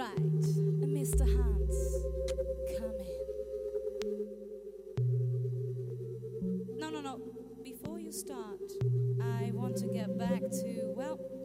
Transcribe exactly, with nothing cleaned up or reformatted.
right, mister Hans, come in. No, no, no. Before you start, I want to get back to, well,